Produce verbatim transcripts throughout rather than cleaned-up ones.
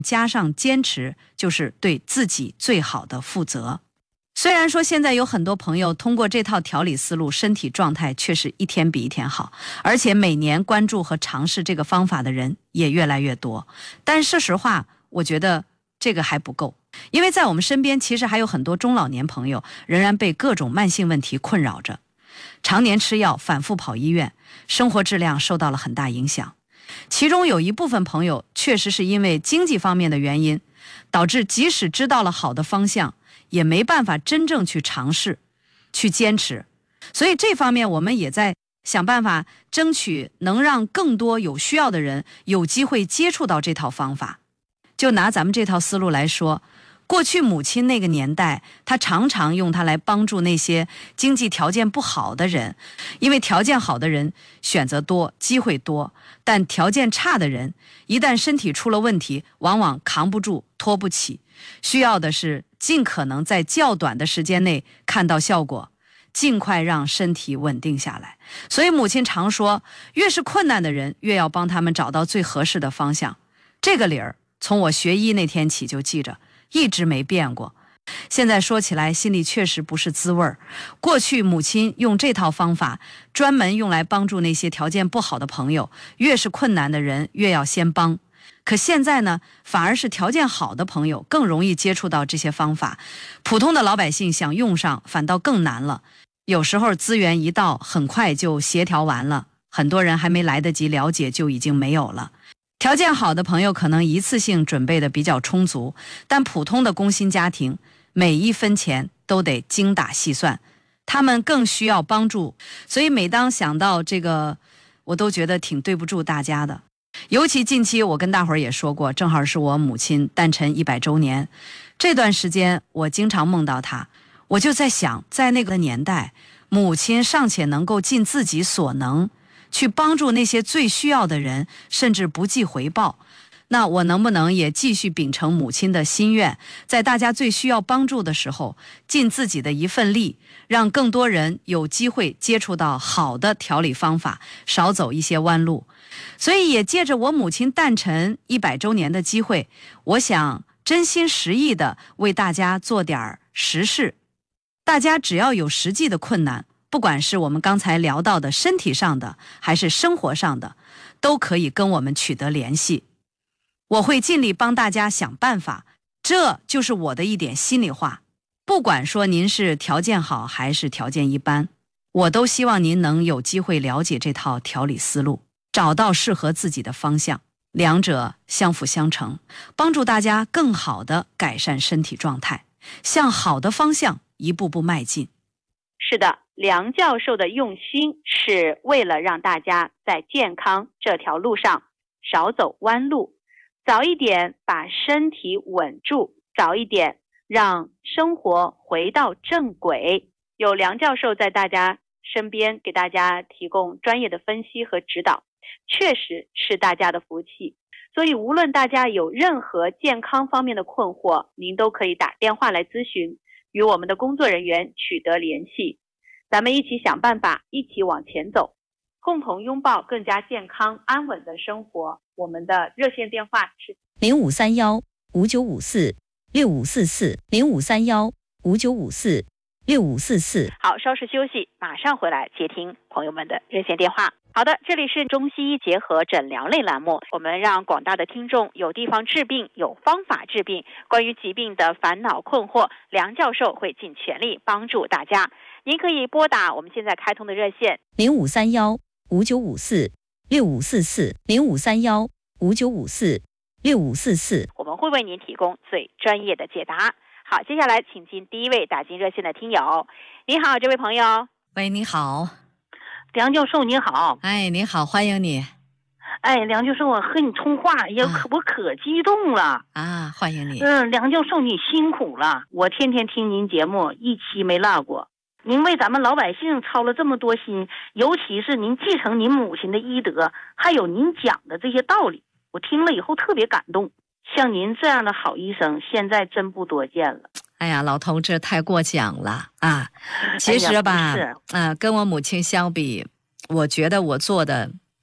加上坚持，就是对自己最好的负责。虽然说现在有很多朋友通过这套调理思路，身体状态确实一天比一天好，而且每年关注和尝试这个方法的人也越来越多，但说实话，我觉得这个还不够。因为在我们身边其实还有很多中老年朋友仍然被各种慢性问题困扰着，常年吃药，反复跑医院，生活质量受到了很大影响。其中有一部分朋友确实是因为经济方面的原因，导致即使知道了好的方向，也没办法真正去尝试去坚持。所以这方面我们也在想办法争取能让更多有需要的人有机会接触到这套方法。就拿咱们这套思路来说，过去母亲那个年代，她常常用它来帮助那些经济条件不好的人，因为条件好的人选择多，机会多，但条件差的人一旦身体出了问题，往往扛不住，拖不起，需要的是尽可能在较短的时间内看到效果，尽快让身体稳定下来。所以母亲常说，越是困难的人，越要帮他们找到最合适的方向。这个理儿从我学医那天起就记着，一直没变过。现在说起来心里确实不是滋味儿。过去母亲用这套方法专门用来帮助那些条件不好的朋友，越是困难的人越要先帮。可现在呢，反而是条件好的朋友更容易接触到这些方法，普通的老百姓想用上反倒更难了。有时候资源一到，很快就协调完了，很多人还没来得及了解就已经没有了。条件好的朋友可能一次性准备的比较充足，但普通的工薪家庭每一分钱都得精打细算，他们更需要帮助。所以每当想到这个，我都觉得挺对不住大家的。尤其近期我跟大伙儿也说过，正好是我母亲诞辰一百周年，这段时间我经常梦到她，我就在想，在那个年代，母亲尚且能够尽自己所能去帮助那些最需要的人，甚至不计回报，那我能不能也继续秉承母亲的心愿，在大家最需要帮助的时候，尽自己的一份力，让更多人有机会接触到好的调理方法，少走一些弯路。所以也借着我母亲诞辰一百周年的机会，我想真心实意的为大家做点实事。大家只要有实际的困难，不管是我们刚才聊到的身体上的，还是生活上的，都可以跟我们取得联系。我会尽力帮大家想办法，这就是我的一点心里话。不管说您是条件好还是条件一般，我都希望您能有机会了解这套调理思路，找到适合自己的方向，两者相辅相成，帮助大家更好地改善身体状态，向好的方向一步步迈进。 是的，梁教授的用心是为了让大家在健康这条路上少走弯路，早一点把身体稳住，早一点让生活回到正轨。有梁教授在大家身边给大家提供专业的分析和指导，确实是大家的福气。所以无论大家有任何健康方面的困惑，您都可以打电话来咨询，与我们的工作人员取得联系，咱们一起想办法，一起往前走，共同拥抱更加健康安稳的生活。我们的热线电话是零五三幺五九五四六五四四零五三幺五九五四六五四四。 好，稍事休息，马上回来接听朋友们的热线电话。好的，这里是中西医结合诊疗类栏目，我们让广大的听众有地方治病，有方法治病。关于疾病的烦恼困惑，梁教授会尽全力帮助大家。您可以拨打我们现在开通的热线零五三幺五九五四六五四四零五三幺五九五四六五四四， 我们会为您提供最专业的解答。好，接下来请进第一位打进热线的听友。你好，这位朋友。 喂，你好。 梁教授你好。 哎，你好，欢迎你。 哎，梁教授，我和你通话也可不可激动了啊！欢迎你。 嗯，梁教授你辛苦了，我天天听您节目，一期没落过。您为咱们老百姓操了这么多心，尤其是您继承您母亲的医德，还有您讲的这些道理，我听了以后特别感动。像您这样的好医生，现在真不多见了。 哎呀，老头这太过奖了啊！其实吧， 哎、 啊，跟我母亲相比，我觉得我做的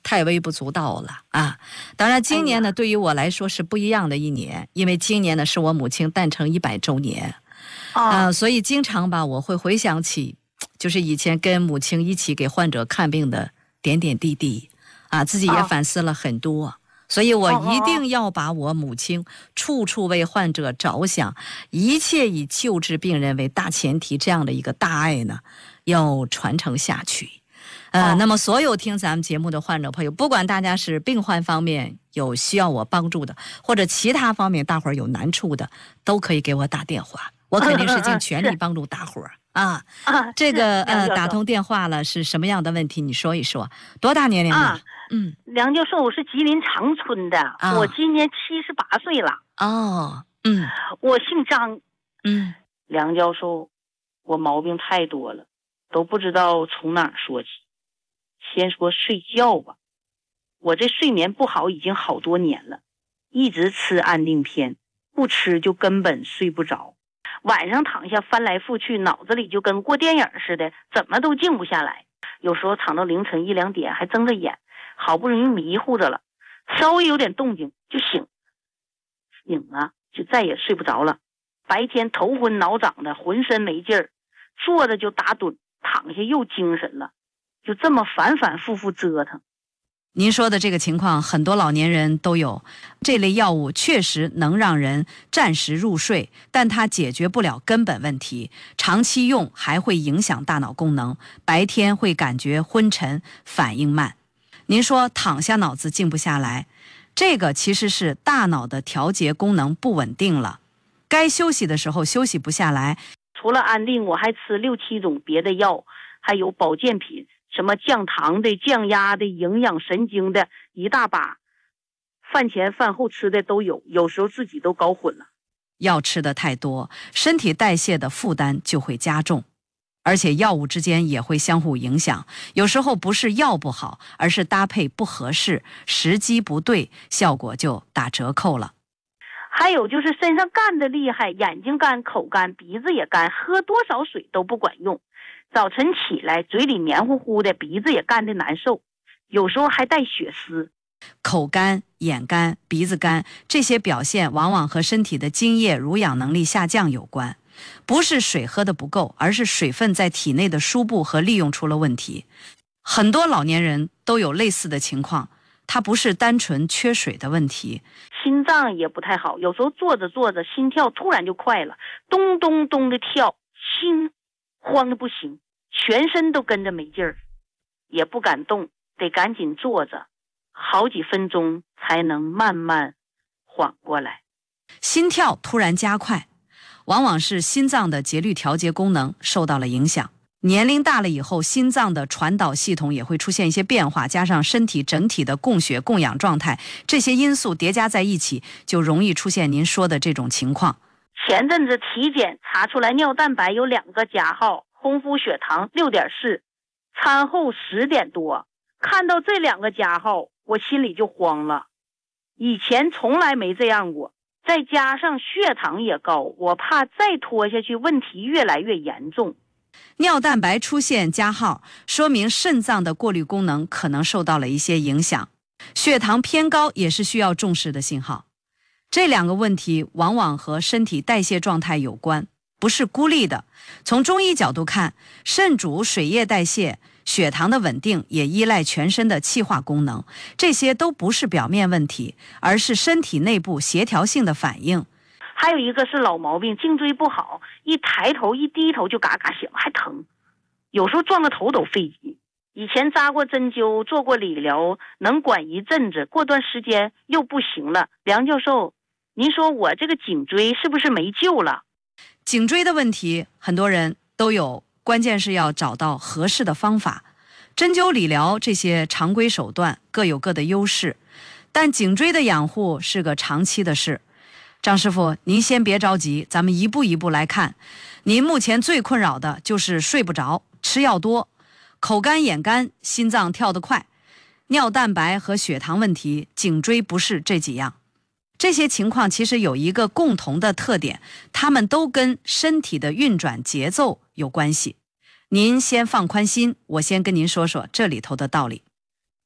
太微不足道了啊！当然，今年呢， 哎、 对于我来说是不一样的一年，因为今年呢是我母亲诞辰一百周年，啊、呃，所以经常吧，我会回想起，就是以前跟母亲一起给患者看病的点点滴滴，啊，自己也反思了很多。啊，所以我一定要把我母亲处处为患者着想，一切以救治病人为大前提，这样的一个大爱呢，要传承下去。呃，那么所有听咱们节目的患者朋友，不管大家是病患方面有需要我帮助的，或者其他方面大伙儿有难处的，都可以给我打电话，我肯定是尽全力帮助大伙儿啊。啊，这个呃，打通电话了是什么样的问题？你说一说，多大年龄了？啊嗯，梁教授，我是吉林长春的，啊、我今年七十八岁了。 哦，嗯， 我姓张。 嗯， 梁教授，我毛病太多了，都不知道从哪儿说起。先说睡觉吧，我这睡眠不好已经好多年了，一直吃安定片，不吃就根本睡不着。晚上躺下翻来覆去，脑子里就跟过电影似的，怎么都静不下来。有时候躺到凌晨一两点还睁着眼。好不容易迷糊着了，稍微有点动静就醒，醒了就再也睡不着了。白天头昏脑胀的，浑身没劲儿，坐着就打盹，躺下又精神了，就这么反反复复折腾。 您说的这个情况，很多老年人都有。这类药物确实能让人暂时入睡，但它解决不了根本问题，长期用还会影响大脑功能，白天会感觉昏沉，反应慢。您说躺下脑子静不下来，这个其实是大脑的调节功能不稳定了，该休息的时候休息不下来。 除了安定，我还吃六七种别的药，还有保健品，什么降糖的、降压的、营养神经的，一大把，饭前饭后吃的都有，有时候自己都搞混了。 药吃的太多，身体代谢的负担就会加重。而且药物之间也会相互影响，有时候不是药不好，而是搭配不合适，时机不对，效果就打折扣了。 还有就是身上干的厉害，眼睛干、口干、鼻子也干，喝多少水都不管用。早晨起来嘴里黏糊糊的，鼻子也干的难受，有时候还带血丝。 口干、眼干、鼻子干，这些表现往往和身体的津液濡养能力下降有关。不是水喝的不够，而是水分在体内的输布和利用出了问题。很多老年人都有类似的情况，它不是单纯缺水的问题。 心脏也不太好，有时候坐着坐着心跳突然就快了，咚咚咚的跳，心慌的不行，全身都跟着没劲儿，也不敢动，得赶紧坐着，好几分钟才能慢慢缓过来。 心跳突然加快，往往是心脏的节律调节功能受到了影响。年龄大了以后，心脏的传导系统也会出现一些变化，加上身体整体的供血供氧状态，这些因素叠加在一起，就容易出现您说的这种情况。 前阵子体检查出来尿蛋白有两个加号，空腹血糖 六点四， 餐后十点多，看到这两个加号我心里就慌了，以前从来没这样过，再加上血糖也高，我怕再拖下去问题越来越严重。 尿蛋白出现加号，说明肾脏的过滤功能可能受到了一些影响。血糖偏高也是需要重视的信号。这两个问题往往和身体代谢状态有关，不是孤立的。从中医角度看，肾主水液代谢，血糖的稳定也依赖全身的气化功能，这些都不是表面问题，而是身体内部协调性的反应。 还有一个是老毛病，颈椎不好，一抬头一低头就嘎嘎响，还疼，有时候撞个头都费劲。以前扎过针灸，做过理疗，能管一阵子，过段时间又不行了。梁教授，您说我这个颈椎是不是没救了？ 颈椎的问题很多人都有，关键是要找到合适的方法。针灸理疗这些常规手段各有各的优势，但颈椎的养护是个长期的事。张师傅，您先别着急，咱们一步一步来看。您目前最困扰的就是睡不着，吃药多，口干眼干，心脏跳得快，尿蛋白和血糖问题，颈椎不适这几样。这些情况其实有一个共同的特点，它们都跟身体的运转节奏有关系。您先放宽心，我先跟您说说这里头的道理。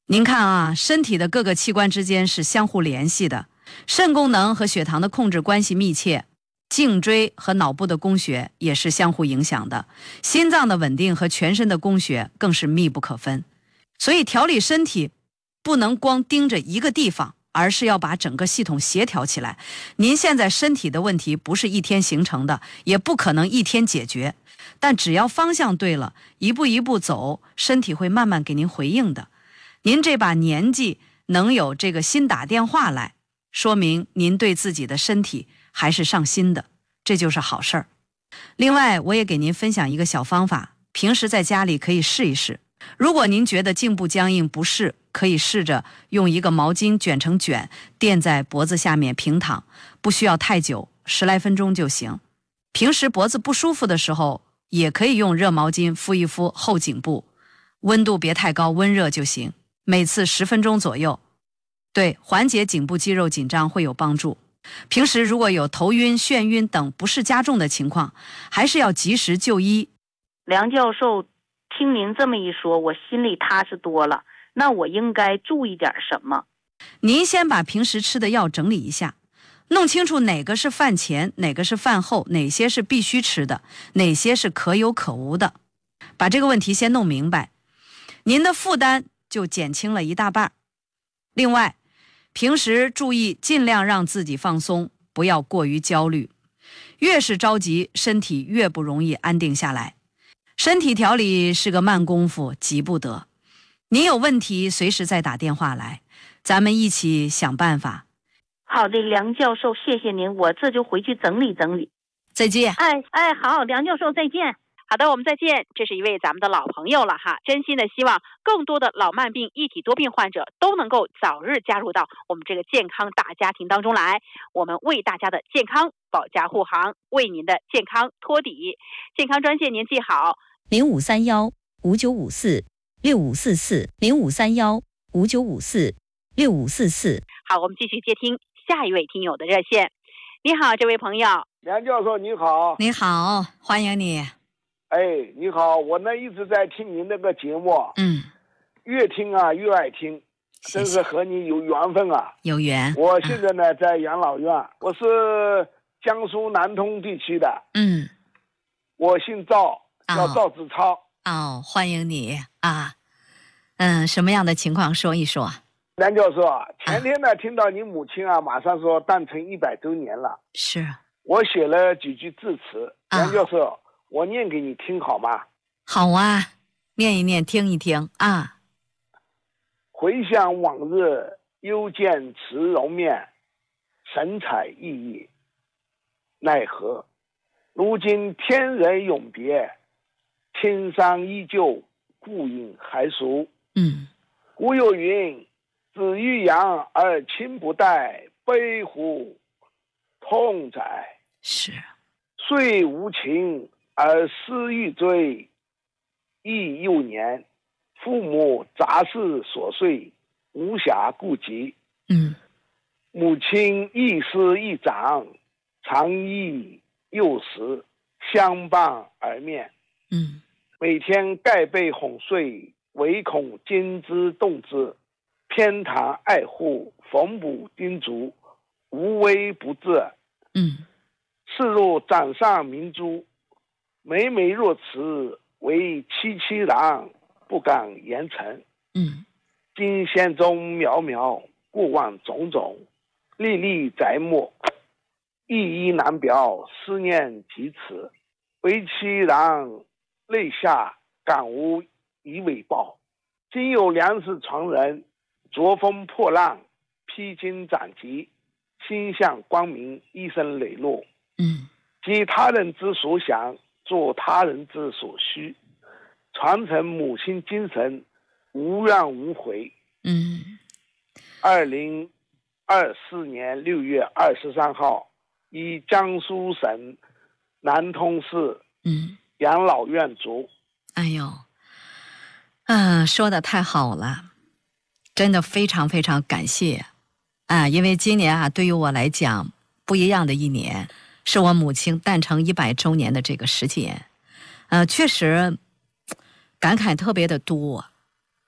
您看啊，身体的各个器官之间是相互联系的，肾功能和血糖的控制关系密切，颈椎和脑部的供血也是相互影响的，心脏的稳定和全身的供血更是密不可分。所以调理身体不能光盯着一个地方，而是要把整个系统协调起来。您现在身体的问题不是一天形成的，也不可能一天解决，但只要方向对了，一步一步走，身体会慢慢给您回应的。您这把年纪能有这个心打电话来，说明您对自己的身体还是上心的，这就是好事儿。另外，我也给您分享一个小方法，平时在家里可以试一试。如果您觉得颈部僵硬不适，可以试着用一个毛巾卷成卷，垫在脖子下面平躺，不需要太久，十来分钟就行。平时脖子不舒服的时候，也可以用热毛巾敷一敷后颈部，温度别太高，温热就行，每次十分钟左右，对缓解颈部肌肉紧张会有帮助。平时如果有头晕、眩晕等不适加重的情况，还是要及时就医。 梁教授，听您这么一说，我心里踏实多了。那我应该注意点什么？ 您先把平时吃的药整理一下，弄清楚哪个是饭前，哪个是饭后，哪些是必须吃的，哪些是可有可无的。把这个问题先弄明白，您的负担就减轻了一大半。另外，平时注意尽量让自己放松，不要过于焦虑。越是着急，身体越不容易安定下来。身体调理是个慢功夫，急不得。您有问题随时再打电话来，咱们一起想办法。 好的，梁教授，谢谢您，我这就回去整理整理。 再见。 哎哎，好，梁教授再见。 好的，我们再见。这是一位咱们的老朋友了哈，真心的希望更多的老慢病、一体多病患者都能够早日加入到我们这个健康大家庭当中来。我们为大家的健康保驾护航，为您的健康托底。健康专线您记好： 零五三幺五九五四六五四四零五三幺五九五四六五四四。 好，我们继续接听下一位听友的热线。你好，这位朋友。 梁教授你好。 你好，欢迎你。 哎，你好，我呢一直在听您那个节目， 嗯， 越听啊越爱听，真是和你有缘分啊， 有缘。 我现在呢、嗯、在养老院，我是江苏南通地区的， 嗯， 我姓赵，叫赵志超。 哦，欢迎你啊，嗯，什么样的情况说一说？ 梁教授，前天呢、啊、听到你母亲啊马上说诞辰一百周年了， 是， 我写了几句致辞，梁教授。啊，我念给你听好吗？ 好啊，念一念，听一听啊。 回想往日，幽见慈容面，神采奕奕。奈何，如今天人永别，青山依旧，故影还熟。 嗯。 古有云：“子欲养而亲不待，悲乎痛哉！” 是。 岁无情。而思欲追，亦幼年，父母杂事琐碎，无暇顾及。 嗯， 母亲亦师亦长，常忆幼时，相伴而眠。 嗯， 每天盖被哄睡，唯恐惊之动之，偏袒爱护，缝补叮嘱，无微不至。 嗯， 视若掌上明珠。每每若此，为凄凄然，不敢言陈。 嗯， 今仙中渺渺，过往种种，历历在目，一一难表，思念及此。为凄然，泪下，感无以为报。今有粮食传人，着风破浪，披荆斩棘，心向光明，一生磊落。 嗯， 及他人之所想，做他人之所需，传承母亲精神，无怨无悔。 嗯， 二零二四年六月二十三号，以江苏省南通市嗯养老院卒。 哎呦，嗯，说的太好了，真的非常非常感谢啊！因为今年啊，对于我来讲不一样的一年。是我母亲诞辰一百周年的这个时间，呃，确实感慨特别的多，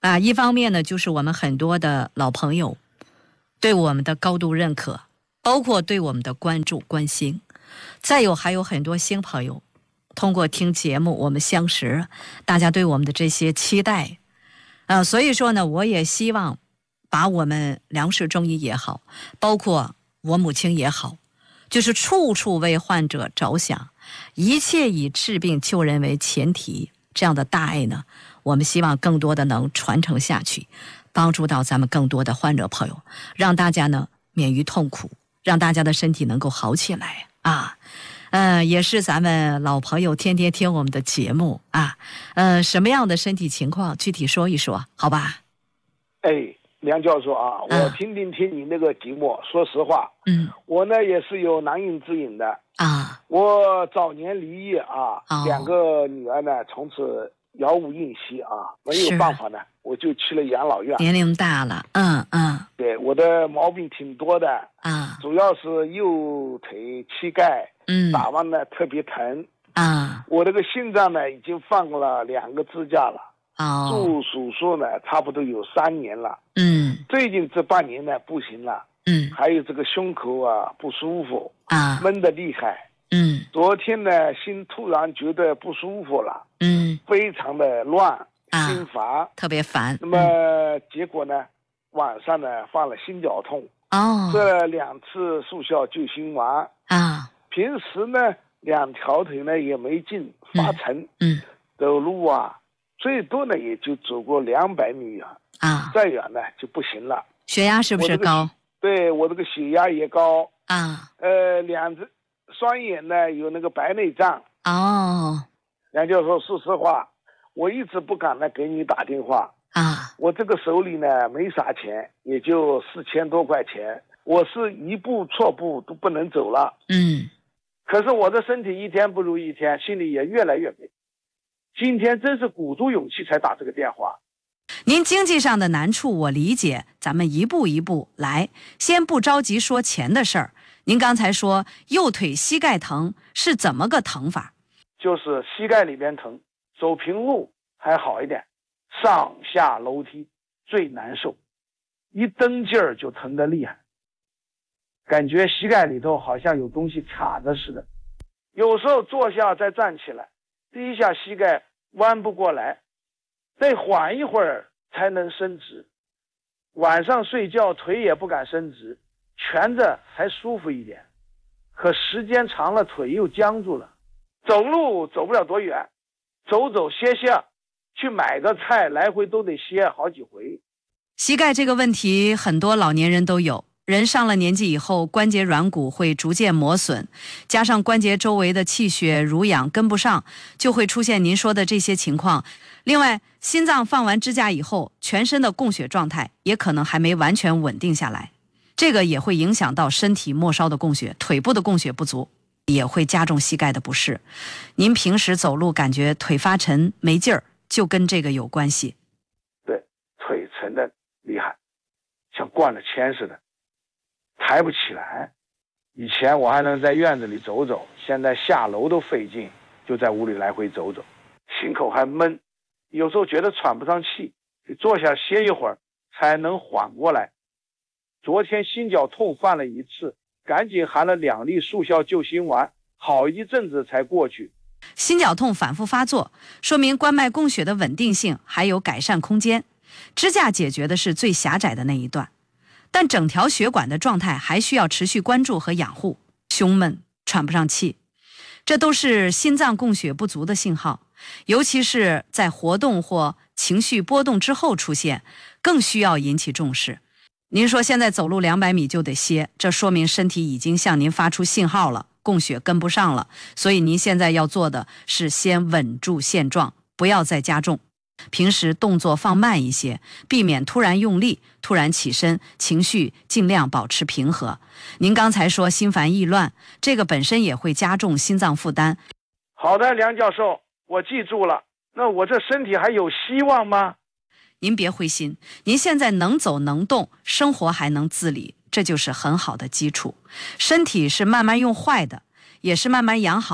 啊，一方面呢，就是我们很多的老朋友对我们的高度认可，包括对我们的关注关心，再有还有很多新朋友通过听节目我们相识，大家对我们的这些期待，呃，所以说呢，我也希望把我们梁氏中医也好，包括我母亲也好，就是处处为患者着想，一切以治病救人为前提，这样的大爱呢，我们希望更多的能传承下去，帮助到咱们更多的患者朋友，让大家呢免于痛苦，让大家的身体能够好起来啊。呃，也是咱们老朋友天天听我们的节目啊，呃，什么样的身体情况具体说一说，好吧？ 哎，梁教授啊，我听听听你那个节目，说实话， 嗯， 我呢也是有难孕之隐的啊。 我早年离异啊， 哦、 两个女儿呢从此杳无音息啊，没有办法呢，我就去了养老院。 年龄大了，嗯嗯， 对，我的毛病挺多的啊， 主要是右腿膝盖， 嗯， 打完呢特别疼啊。 我这个心脏呢已经放了两个支架了。 哦， 做手术呢，差不多有三年了。 嗯， 最近这半年呢不行了。 嗯， 还有这个胸口啊不舒服啊， 闷得厉害。 嗯， 昨天呢心突然觉得不舒服了。 嗯，非常的乱， 啊、 心烦， 特别烦。 那么、嗯、结果呢，晚上呢犯了心绞痛。 哦， 吃了两次速效救心丸啊。 平时呢两条腿呢也没劲，发沉。 嗯，嗯走路啊。最多呢也就走过两百米啊， 啊， 再远呢就不行了。 血压是不是高？ 我对我这个血压也高啊。 呃，两只双眼呢有那个白内障。 哦。 梁教授，说实话，我一直不敢呢给你打电话啊。 我这个手里呢没啥钱，也就四千多块钱，我是一步错步都不能走了。 嗯。 可是我的身体一天不如一天，心里也越来越美。今天真是鼓足勇气才打这个电话。 您经济上的难处我理解，咱们一步一步来，先不着急说钱的事儿。您刚才说右腿膝盖疼，是怎么个疼法？ 就是膝盖里边疼，走平路还好一点，上下楼梯最难受，一蹬劲儿就疼得厉害，感觉膝盖里头好像有东西卡着似的。有时候坐下再站起来，第一下膝盖弯不过来，得缓一会儿才能伸直。晚上睡觉腿也不敢伸直，蜷着还舒服一点，可时间长了腿又僵住了。走路走不了多远，走走歇歇，去买个菜来回都得歇好几回。 膝盖这个问题很多老年人都有，人上了年纪以后，关节软骨会逐渐磨损，加上关节周围的气血濡养跟不上，就会出现您说的这些情况。另外，心脏放完支架以后，全身的供血状态也可能还没完全稳定下来，这个也会影响到身体末梢的供血，腿部的供血不足，也会加重膝盖的不适。您平时走路感觉腿发沉没劲儿，就跟这个有关系。 对，腿沉的厉害，像灌了铅似的，抬不起来。以前我还能在院子里走走，现在下楼都费劲，就在屋里来回走走，心口还闷，有时候觉得喘不上气，得坐下歇一会儿才能缓过来。昨天心绞痛犯了一次，赶紧含了两粒速效救心丸，好一阵子才过去。 心绞痛反复发作，说明冠脉供血的稳定性还有改善空间。支架解决的是最狭窄的那一段，但整条血管的状态还需要持续关注和养护。胸闷、喘不上气，这都是心脏供血不足的信号，尤其是在活动或情绪波动之后出现，更需要引起重视。您说现在走路两百米就得歇，这说明身体已经向您发出信号了，供血跟不上了。所以您现在要做的是先稳住现状，不要再加重。平时动作放慢一些，避免突然用力、突然起身，情绪尽量保持平和。您刚才说心烦意乱，这个本身也会加重心脏负担。 好的，梁教授，我记住了。那我这身体还有希望吗？ 您别灰心，您现在能走能动，生活还能自理，这就是很好的基础。身体是慢慢用坏的，也是慢慢养好的，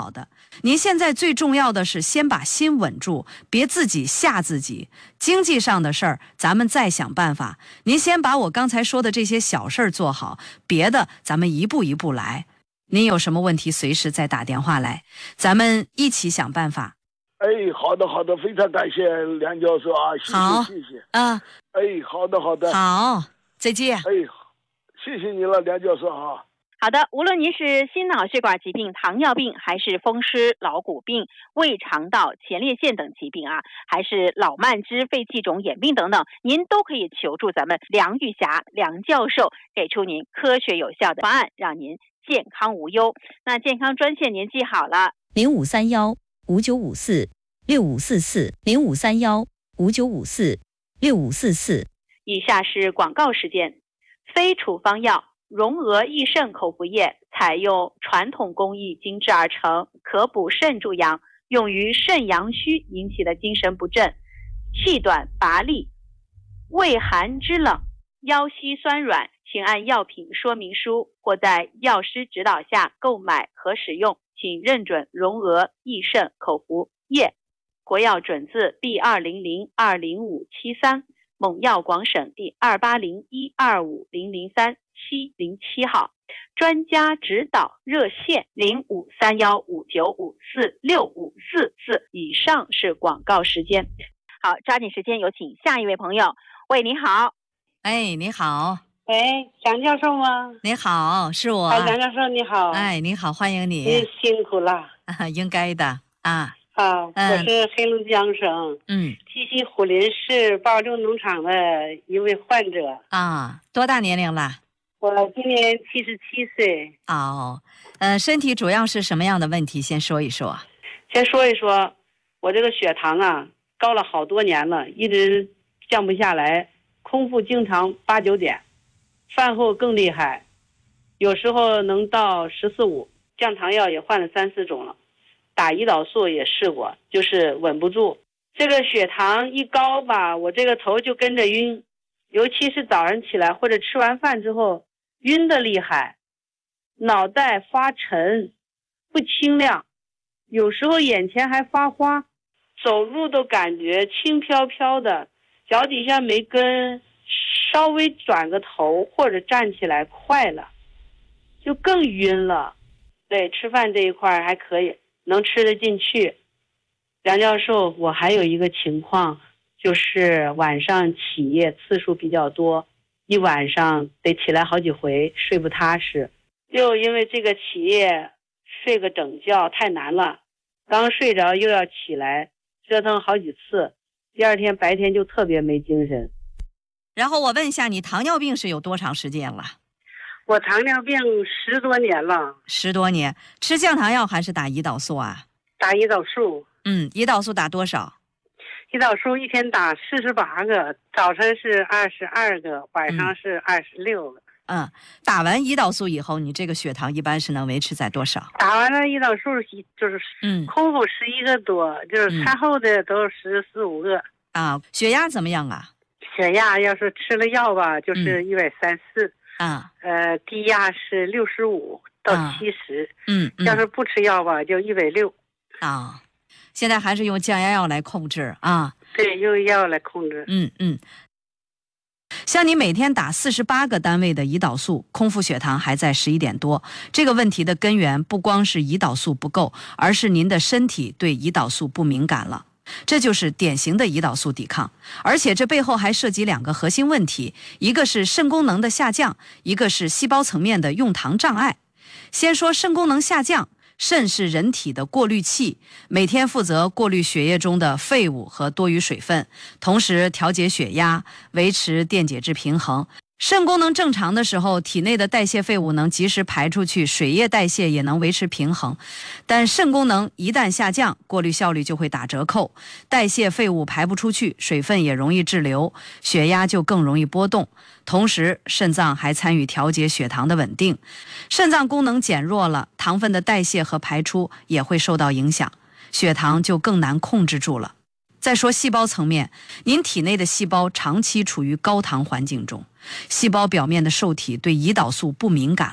您现在最重要的是先把心稳住，别自己吓自己。经济上的事儿咱们再想办法，您先把我刚才说的这些小事儿做好，别的咱们一步一步来。您有什么问题随时再打电话来，咱们一起想办法。 哎，好的好的，非常感谢梁教授啊，谢好谢谢谢。 啊， 哎，好的好的， 好，再见。 哎，谢谢你了，梁教授哈。 好的，无论您是心脑血管疾病、糖尿病，还是风湿、老骨病、胃肠道、前列腺等疾病啊，还是老慢支、肺气肿、眼病等等，您都可以求助咱们梁玉霞梁教授，给出您科学有效的方案，让您健康无忧。那健康专线您记好了， 零五三幺五九五四六五四四零五三幺五九五四六五四四。 以下是广告时间。非处方药荣娥益肾口服液采用传统工艺精制而成，可补肾助阳，用于肾阳虚引起的精神不振、气短乏力、胃寒肢冷、腰膝酸软，请按药品说明书或在药师指导下购买和使用，请认准荣娥益肾口服液，国药准字 B 二零零二零五七三，蒙药广省第二八零一二五零零三七零七号，专家指导热线零五三幺五九五四六五四四。以上是广告时间。好，抓紧时间有请下一位朋友。喂，你好。 哎，你好。 喂，梁教授吗？ 你好，是我。 哎，梁教授你好。 哎，你好，欢迎你。 您辛苦了。 啊，应该的啊。 啊， 嗯、 我是黑龙江省嗯鸡西虎林市包种农场的一位患者。 啊，多大年龄了？ 我今年七十七岁。 哦，呃，身体主要是什么样的问题？先说一说。 先说一说，我这个血糖啊高了好多年了，一直降不下来，空腹经常八九点，饭后更厉害，有时候能到十四五，降糖药也换了三四种了，打胰岛素也试过，就是稳不住。这个血糖一高吧，我这个头就跟着晕，尤其是早上起来或者吃完饭之后，晕得厉害，脑袋发沉，不清亮，有时候眼前还发花，走路都感觉轻飘飘的，脚底下没跟，稍微转个头或者站起来快了，就更晕了。对，吃饭这一块还可以，能吃得进去。梁教授，我还有一个情况，就是晚上起夜次数比较多，一晚上得起来好几回，睡不踏实。又因为这个起夜睡个整觉太难了，刚睡着又要起来，折腾好几次，第二天白天就特别没精神。 然后我问一下，你糖尿病是有多长时间了？ 我糖尿病十多年了。 十多年，吃降糖药还是打胰岛素啊？ 打胰岛素。 嗯，胰岛素打多少？ 胰岛素一天打四十八个，早晨是二十二个，晚上是二十六个。 嗯，打完胰岛素以后，你这个血糖一般是能维持在多少？ 打完了胰岛素就是嗯， 空腹十一个多，就是餐后的都十四五个。 啊，血压怎么样啊？ 血压要是吃了药吧，就是一百三四。 啊， 呃，低压是六十五到七十。 嗯，嗯要是不吃药吧，就一百六。 啊，现在还是用降压药来控制啊？ 对，用药来控制。 嗯嗯。像你每天打四十八个单位的胰岛素，空腹血糖还在十一点多，这个问题的根源不光是胰岛素不够，而是您的身体对胰岛素不敏感了。这就是典型的胰岛素抵抗，而且这背后还涉及两个核心问题，一个是肾功能的下降，一个是细胞层面的用糖障碍。先说肾功能下降，肾是人体的过滤器，每天负责过滤血液中的废物和多余水分，同时调节血压，维持电解质平衡。肾功能正常的时候，体内的代谢废物能及时排出去，水液代谢也能维持平衡。但肾功能一旦下降，过滤效率就会打折扣，代谢废物排不出去，水分也容易滞留，血压就更容易波动。同时，肾脏还参与调节血糖的稳定，肾脏功能减弱了，糖分的代谢和排出也会受到影响，血糖就更难控制住了。再说细胞层面，您体内的细胞长期处于高糖环境中，细胞表面的受体对胰岛素不敏感了，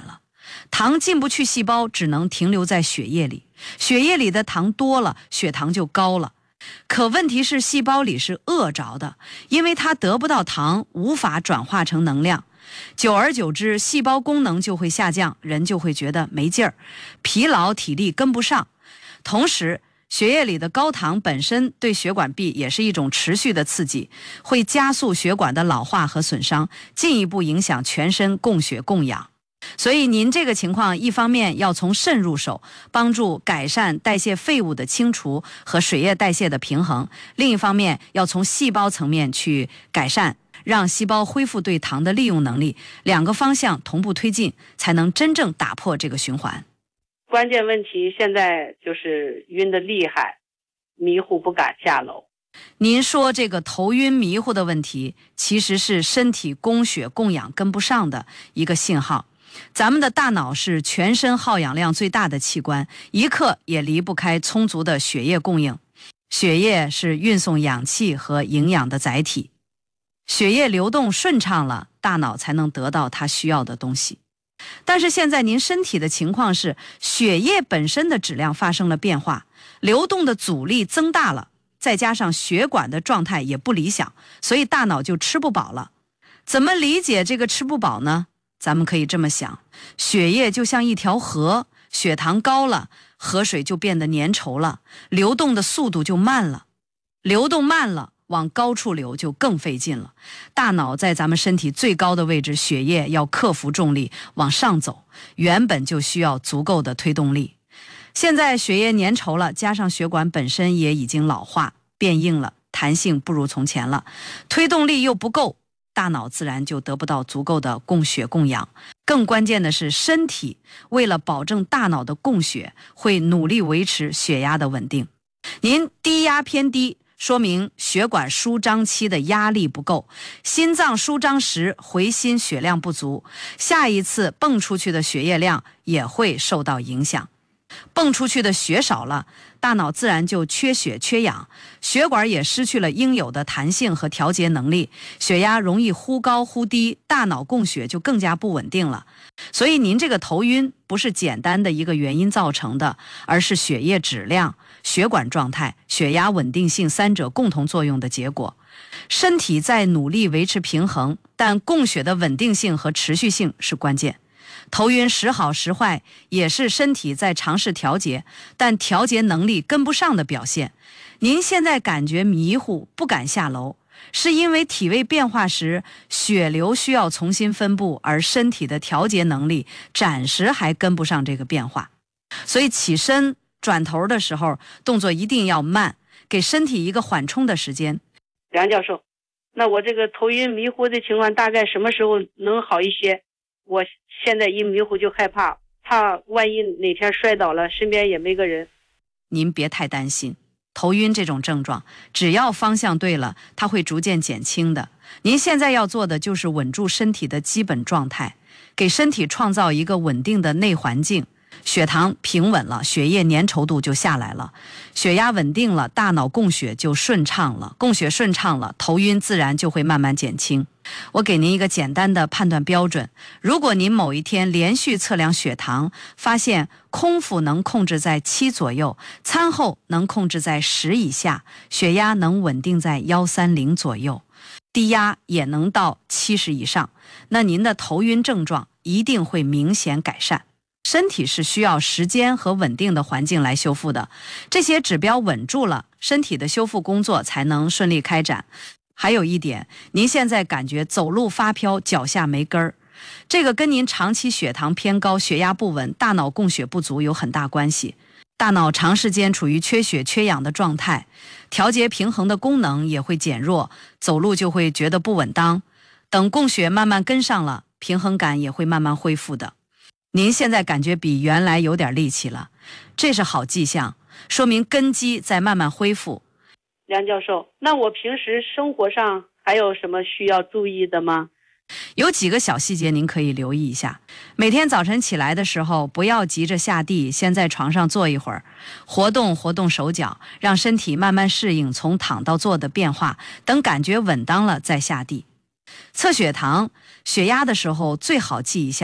糖进不去细胞，只能停留在血液里，血液里的糖多了，血糖就高了。可问题是细胞里是饿着的，因为它得不到糖，无法转化成能量。久而久之，细胞功能就会下降，人就会觉得没劲儿，疲劳，体力跟不上。同时，血液里的高糖本身对血管壁也是一种持续的刺激，会加速血管的老化和损伤，进一步影响全身供血供氧。所以您这个情况，一方面要从肾入手，帮助改善代谢废物的清除和水液代谢的平衡；另一方面要从细胞层面去改善，让细胞恢复对糖的利用能力。两个方向同步推进，才能真正打破这个循环。 关键问题现在就是晕得厉害，迷糊不敢下楼。 您说这个头晕迷糊的问题，其实是身体供血供氧跟不上的一个信号。咱们的大脑是全身耗氧量最大的器官，一刻也离不开充足的血液供应。血液是运送氧气和营养的载体，血液流动顺畅了，大脑才能得到它需要的东西。但是现在您身体的情况是，血液本身的质量发生了变化，流动的阻力增大了，再加上血管的状态也不理想，所以大脑就吃不饱了。怎么理解这个吃不饱呢？咱们可以这么想，血液就像一条河，血糖高了，河水就变得粘稠了，流动的速度就慢了，流动慢了，往高处流就更费劲了。大脑在咱们身体最高的位置，血液要克服重力往上走，原本就需要足够的推动力。现在血液粘稠了，加上血管本身也已经老化变硬了，弹性不如从前了，推动力又不够，大脑自然就得不到足够的供血供氧。更关键的是，身体为了保证大脑的供血，会努力维持血压的稳定。您低压偏低，说明血管舒张期的压力不够，心脏舒张时回心血量不足，下一次泵出去的血液量也会受到影响。泵出去的血少了，大脑自然就缺血缺氧，血管也失去了应有的弹性和调节能力，血压容易忽高忽低，大脑供血就更加不稳定了。所以您这个头晕不是简单的一个原因造成的，而是血液质量、血管状态、血压稳定性三者共同作用的结果。身体在努力维持平衡，但供血的稳定性和持续性是关键。头晕时好时坏，也是身体在尝试调节，但调节能力跟不上的表现。您现在感觉迷糊，不敢下楼，是因为体位变化时血流需要重新分布，而身体的调节能力暂时还跟不上这个变化。所以起身转头的时候，动作一定要慢，给身体一个缓冲的时间。 梁教授，那我这个头晕迷糊的情况大概什么时候能好一些？我现在一迷糊就害怕，怕万一哪天摔倒了，身边也没个人。 您别太担心，头晕这种症状，只要方向对了，它会逐渐减轻的。您现在要做的就是稳住身体的基本状态，给身体创造一个稳定的内环境。血糖平稳了，血液粘稠度就下来了，血压稳定了，大脑供血就顺畅了，供血顺畅了，头晕自然就会慢慢减轻。我给您一个简单的判断标准，如果您某一天连续测量血糖，发现空腹能控制在七左右，餐后能控制在十以下，血压能稳定在幺三零左右，低压也能到七十以上，那您的头晕症状一定会明显改善。身体是需要时间和稳定的环境来修复的，这些指标稳住了，身体的修复工作才能顺利开展。还有一点，您现在感觉走路发飘，脚下没根儿，这个跟您长期血糖偏高、血压不稳、大脑供血不足有很大关系。大脑长时间处于缺血缺氧的状态，调节平衡的功能也会减弱，走路就会觉得不稳当。等供血慢慢跟上了，平衡感也会慢慢恢复的。您现在感觉比原来有点力气了，这是好迹象，说明根基在慢慢恢复。 梁教授，那我平时生活上还有什么需要注意的吗？ 有几个小细节您可以留意一下。每天早晨起来的时候，不要急着下地，先在床上坐一会儿，活动活动手脚，让身体慢慢适应从躺到坐的变化，等感觉稳当了再下地。测血糖、血压的时候最好记一下，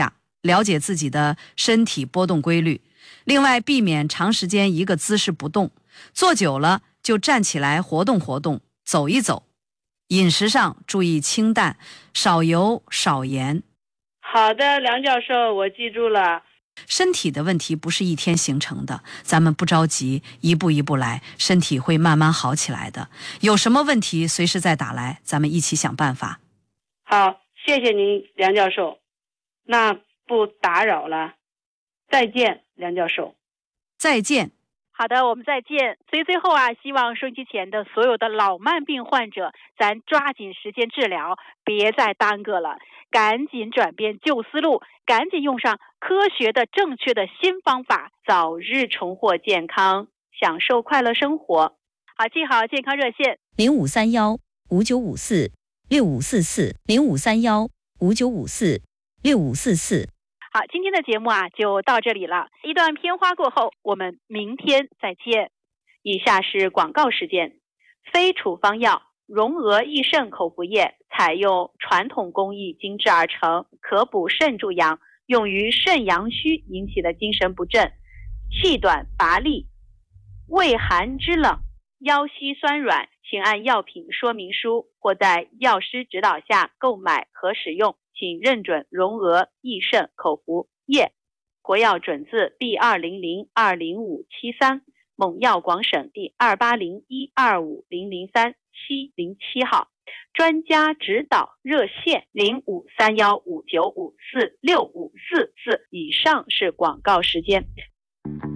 了解自己的身体波动规律。另外，避免长时间一个姿势不动，坐久了就站起来活动活动，走一走。饮食上注意清淡，少油少盐。 好的，梁教授，我记住了。 身体的问题不是一天形成的，咱们不着急，一步一步来，身体会慢慢好起来的。有什么问题随时再打来，咱们一起想办法。 好，谢谢您，梁教授。那不打扰了，再见，梁教授。 再见。 好的，我们再见。所以最后啊，希望收音机前的所有的老慢病患者，咱抓紧时间治疗，别再耽搁了，赶紧转变旧思路，赶紧用上科学的正确的新方法，早日重获健康，享受快乐生活。好，记好健康热线零五三幺五九五四六五四四零五三幺五九五四六五四四。 好，今天的节目啊就到这里了。一段片花过后，我们明天再见。以下是广告时间。非处方药荣娥益肾口服液采用传统工艺精制而成，可补肾助阳，用于肾阳虚引起的精神不振、气短乏力、畏寒肢冷、腰膝酸软，请按药品说明书或在药师指导下购买和使用，请认准荣娥益肾口服液，国药准字 B 二零零二零五七三，蒙药广审第二八零一二五零零三七零七号，专家指导热线零五三幺五九五四六五四四。以上是广告时间。